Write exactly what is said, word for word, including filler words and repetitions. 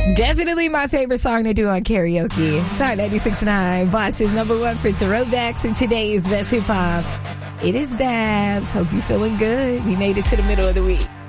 Definitely my favorite song to do on karaoke. Song ninety-six point nine, Boss's number one for throwbacks and today's best hip hop. It is Babs. Hope you're feeling good. We made it to the middle of the week.